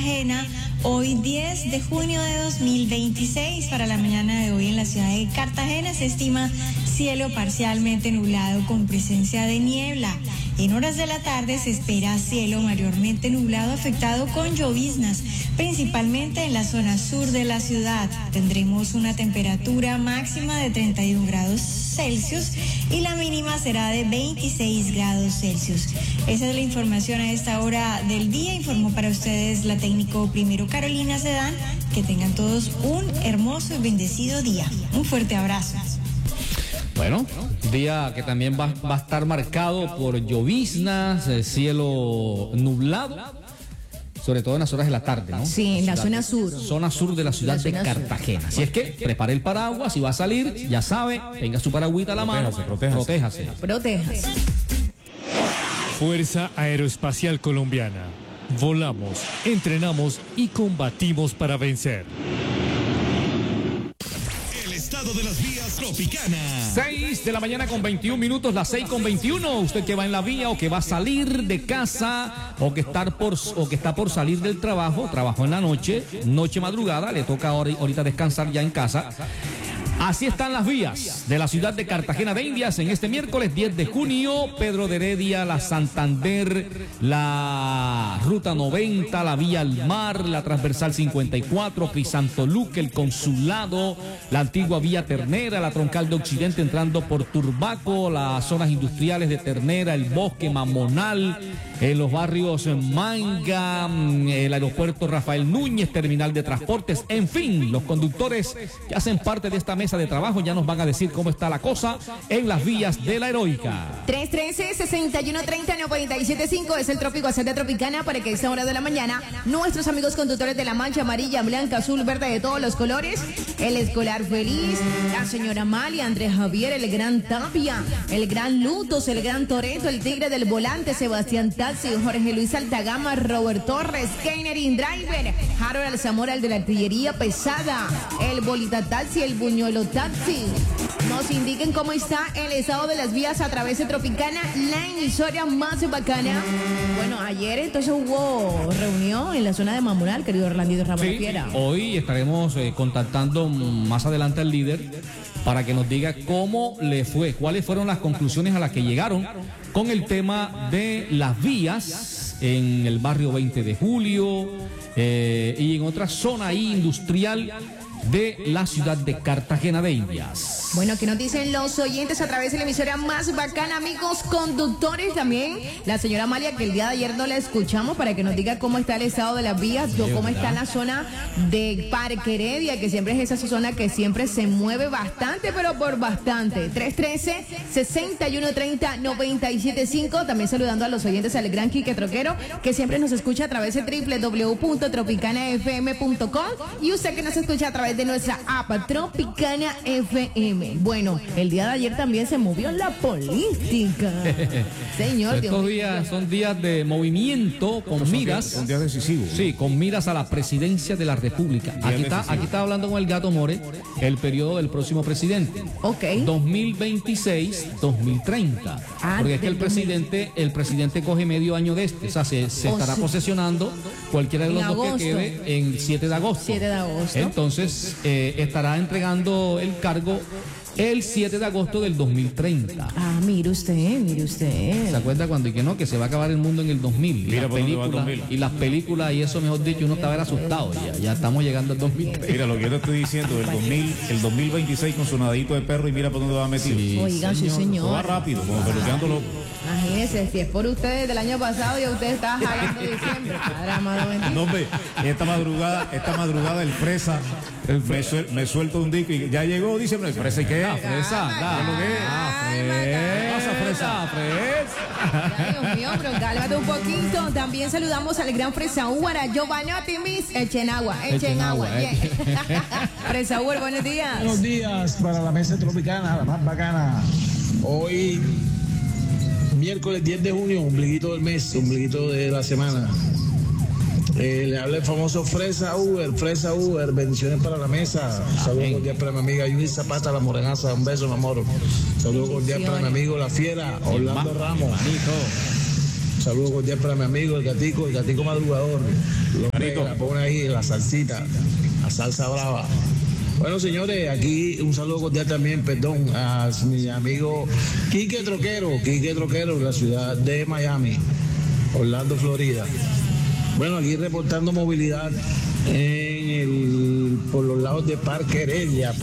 Hoy 10 de junio de 2026, para la mañana de hoy en la ciudad de Cartagena se estima cielo parcialmente nublado con presencia de niebla. En horas de la tarde se espera cielo mayormente nublado afectado con lloviznas, principalmente en la zona sur de la ciudad. Tendremos una temperatura máxima de 31 grados Celsius y la mínima será de 26 grados Celsius. Esa es la información a esta hora del día. Informó para ustedes la técnico primero Carolina Sedán. Que tengan todos un hermoso y bendecido día. Un fuerte abrazo. Bueno, día que también va a estar marcado por lloviznas, cielo nublado, sobre todo en las horas de la tarde, ¿no? Sí, en la zona sur. Zona sur de la ciudad de Cartagena. Así es que prepare el paraguas, si va a salir, ya sabe, tenga su paragüita a la mano. Protéjase. Fuerza Aeroespacial Colombiana. Volamos, entrenamos y combatimos para vencer. De las vías Tropicana. 6 de la mañana con 21 minutos, las 6 con 21. Usted que va en la vía o que va a salir de casa o que está por salir del trabajo en la noche madrugada, le toca ahorita descansar ya en casa. Así están las vías de la ciudad de Cartagena de Indias en este miércoles 10 de junio. Pedro de Heredia, la Santander, la Ruta 90, la Vía al Mar, la Transversal 54, Crisantoluque, el Consulado, la antigua Vía Ternera, la Troncal de Occidente entrando por Turbaco, las zonas industriales de Ternera, el Bosque, Mamonal, en los barrios Manga, el aeropuerto Rafael Núñez, terminal de transportes, en fin, los conductores que hacen parte de esta mesa de trabajo ya nos van a decir cómo está la cosa en las vías de la heroica. 313-6130-975 es el trópico WhatsApp de Tropicana para que a esta hora de la mañana nuestros amigos conductores de la mancha amarilla, blanca, azul, verde de todos los colores, el escolar feliz, la señora Amalia, Andrés Javier, el gran Tapia, el gran Lutos, el gran Toreto, el tigre del volante, Sebastián Taxi, Jorge Luis Altagama, Robert Torres, Keinerin Driver, Harold Alzamora, el de la artillería pesada, el Bolita Taxi, el Buñuelo Taxi. Nos indiquen cómo está el estado de las vías a través de Tropicana, la emisora más bacana. Bueno, ayer entonces hubo reunión en la zona de Mamonal, querido Orlandito Ramos de Fiera. Hoy estaremos contactando más adelante al líder para que nos diga cómo le fue, cuáles fueron las conclusiones a las que llegaron con el tema de las vías en el barrio 20 de Julio y en otra zona ahí industrial de la ciudad de Cartagena de Indias. Bueno, ¿qué nos dicen los oyentes a través de la emisora más bacana, amigos conductores? También la señora Amalia, que el día de ayer no la escuchamos, para que nos diga cómo está el estado de las vías, cómo está en la zona de Parque Heredia, que siempre es esa zona que siempre se mueve bastante, pero por bastante. 313-6130-975. También saludando a los oyentes al gran Quique Troquero, que siempre nos escucha a través de www.tropicanafm.com, y usted que nos escucha a través de nuestra app Tropicana FM. Bueno, el día de ayer también se movió la política. Señor, estos días son días de movimiento con miras. Son días decisivos. Sí, con miras a la presidencia de la República. Aquí está hablando con el Gato More el periodo del próximo presidente. Ok. 2026-2030. Porque es que el presidente coge medio año de este. O sea, se estará posesionando cualquiera de los dos que quede en 7 de agosto. 7 de agosto. Entonces, estará entregando el cargo el 7 de agosto del 2030. Ah, mire usted. ¿Se acuerda cuando que se va a acabar el mundo en el 2000? Y las películas y eso, mejor dicho, uno estaba asustado. Ya estamos llegando al 2030. Mira, lo que yo te estoy diciendo, el 2026 con su nadadito de perro y mira por dónde va metido. Sí, oiga, sí, señor. Va rápido, como peluqueándolo. Imagínese, si es por ustedes del año pasado y usted estaba jalando diciembre. No, hombre, esta madrugada el fresa me suelto un disco y ya llegó, dice fresa y qué. Fresa. Dios mío, pero cálmate un poquito. También saludamos al gran Fresa Úbara, Giovanni Timis, echen agua. Fresa Úbara, buenos días. Buenos días para la mesa tropicana, la más bacana. Hoy, miércoles 10 de junio, ombliguito del mes, ombliguito de la semana. Le habla el famoso Fresa Uber, bendiciones para la mesa. Saludos cordial para mi amiga Yuri Zapata, la morenaza, un beso, mi amor. Saludos cordial para mi amigo La Fiera, Orlando Ramos. Un saludo cordial para mi amigo, el gatico madrugador. La pone ahí la salsita, la salsa brava. Bueno, señores, aquí un saludo cordial también, a mi amigo Quique Troquero, de la ciudad de Miami, Orlando, Florida. Bueno, aquí reportando movilidad por los lados de Parque Heredia,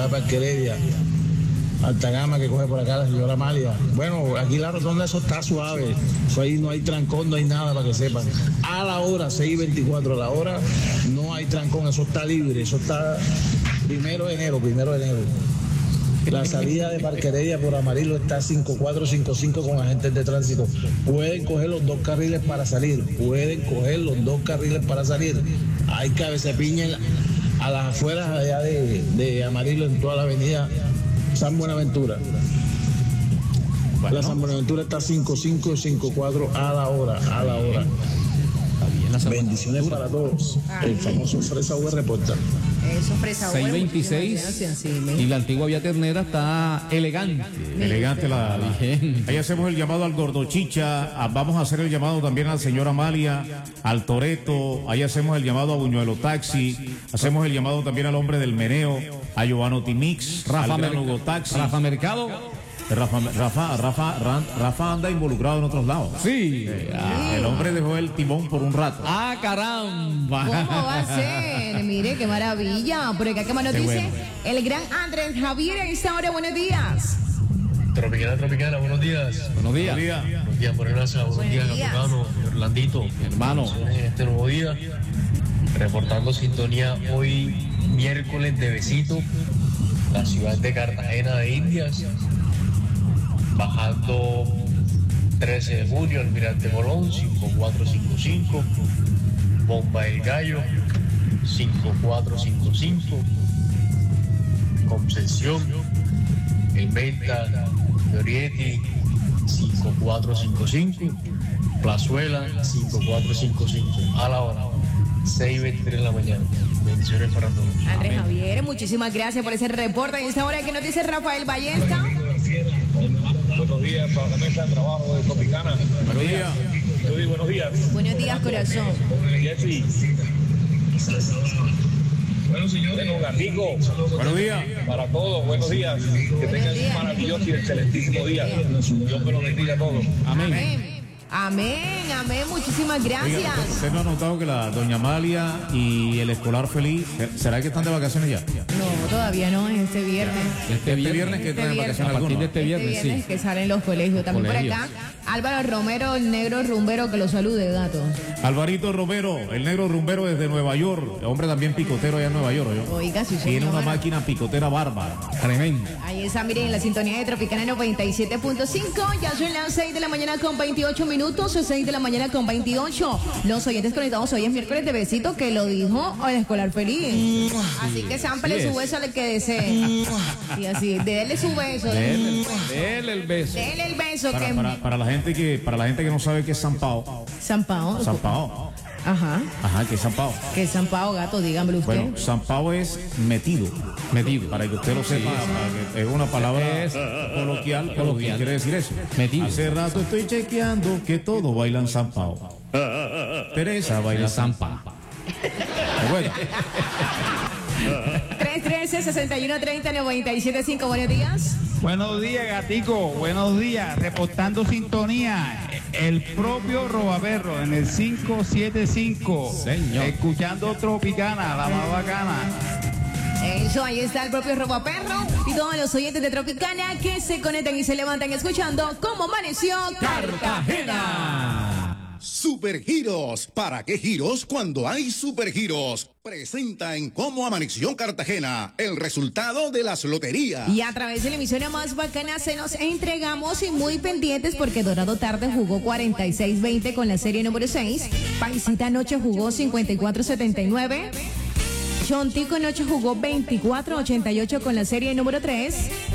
Alta Gama que coge por acá la señora Amalia. Bueno, aquí la rotonda eso está suave, eso ahí no hay trancón, no hay nada, para que sepan. A la hora, 6:24, a la hora, no hay trancón, eso está libre, eso está 1 de enero. La salida de Parque Heredia por Amarillo está 5455 con agentes de tránsito. Pueden coger los 2 carriles para salir. Hay cabecepiña a las afueras allá de Amarillo en toda la avenida San Buenaventura. La San Buenaventura está 5554 a la hora. Bendiciones para todos. El famoso Fresa V reporta. Eso, Fresa V. 626 y la antigua vía Ternera está elegante. Elegante ahí hacemos el llamado al Gordochicha, vamos a hacer el llamado también al señor Amalia, al Toreto, ahí hacemos el llamado a Buñuelo Taxi, hacemos el llamado también al hombre del meneo, a Giovanni Timix, Rafa Mercado. Rafa anda involucrado en otros lados. Sí. El hombre dejó el timón por un rato. ¡Ah, caramba! ¿Cómo va a ser? Mire, qué maravilla. Por acá, ¿qué más nos dice? Bueno. El gran Andrés Javier a esta hora. Buenos días. Tropicana, buenos días. Buenos días, Morenaza. Buenos días, Capitano, Orlandito. Hermano. En este nuevo día, reportando sintonía hoy, miércoles de Besito, la ciudad de Cartagena de Indias. Bajando 13 de junio, Almirante Colón, 5455, Bomba del Gallo, 5455, Concepción, El Menta de Orieti, 5455, Plazuela, 5455, a la hora, 6:23 de la mañana. Bendiciones para todos. Andrés Javier, muchísimas gracias por ese reporte. En esta hora que nos dice Rafael Ballesta. Buenos días para la mesa de trabajo de Tropicana. Buenos días. Buenos días. Buenos días, corazón. Jessy. Bueno, señores, Gatico. Buenos días. Para todos, buenos días. Que tengan un maravilloso y excelentísimo día. Dios me lo bendiga a todos. Amén. Amén, muchísimas gracias. Oiga, ¿usted no ha notado que la doña Amalia y el escolar feliz, será que están de vacaciones ya? No, todavía no, es este viernes. Este viernes que están de vacaciones a partir de este viernes, sí. Que salen los colegios. También por acá, Álvaro Romero, el negro rumbero, que lo salude, gato. Alvarito Romero, el negro rumbero desde Nueva York, hombre también picotero allá en Nueva York. Oiga, sí, tiene una máquina picotera bárbara, tremenda. Ahí está, miren, la sintonía de Tropicana 97.5, ya son las 6 de la mañana con 28 minutos, 6 de la mañana con 28. Los oyentes conectados, hoy es miércoles de besito, que lo dijo el escolar feliz. Así que zámpale su beso al que desee. Y así, déle su beso. Dele el beso. Dele el beso. Para la gente que no sabe qué es San Pao. San Pao. Ajá, ¿qué es San Pao? ¿Qué es San Pao, gato? Dígamelo usted. Bueno, San Pao es metido. Para que usted lo sepa, que es una palabra coloquial, pero ¿qué quiere decir eso? Metido. Hace rato estoy chequeando que todos bailan San Pao. Teresa baila San Pao. Bueno. 313-6130-975, buenos días. Buenos días, gatico, buenos días, reportando sintonía, el propio Robaperro en el 575, señor, escuchando Tropicana, la más bacana. Eso, ahí está el propio Robaperro y todos los oyentes de Tropicana que se conectan y se levantan escuchando cómo amaneció Cartagena. Supergiros, ¿para qué giros cuando hay supergiros? Presenta en Cómo Amaneció Cartagena el resultado de las loterías. Y a través de la emisora más bacana se nos entregamos y muy pendientes porque Dorado Tarde jugó 46-20 con la serie número 6. Paisita Noche jugó 54-79. Chontico Noche jugó 24-88 con la serie número 3.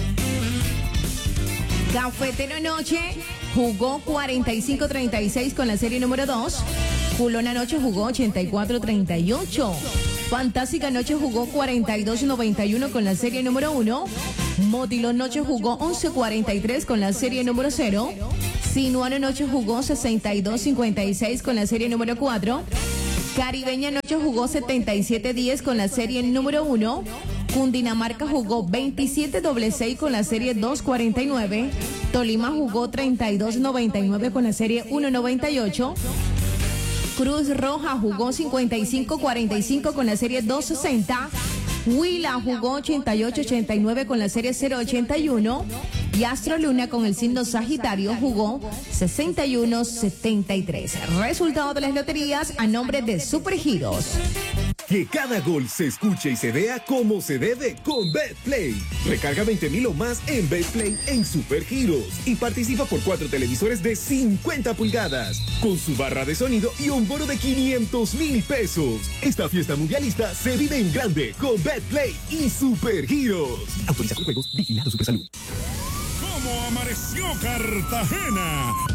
Cafetero Noche jugó 45-36 con la serie número 2. Culona Noche jugó 84-38. Fantástica Noche jugó 42-91 con la serie número 1. Motilón Noche jugó 11-43 con la serie número 0. Sinuano anoche jugó 62-56 con la serie número 4. Caribeña anoche jugó 77-10 con la serie número 1. Cundinamarca jugó 27-6 con la serie 249. Tolima jugó 32-99 con la serie 198. Cruz Roja jugó 55-45 con la serie 260. Huila jugó 88-89 con la serie 081. Y Astro Luna con el signo Sagitario jugó 61-73. Resultado de las loterías a nombre de Supergiros. Que cada gol se escuche y se vea como se debe con BetPlay. Recarga 20,000 o más en BetPlay en Supergiros y participa por 4 televisores de 50 pulgadas con su barra de sonido y un bono de 500,000 pesos. Esta fiesta mundialista se vive en grande con BetPlay y Supergiros. Autoriza con juegos, vigilado Supersalud. ¿Cómo amaneció Cartagena?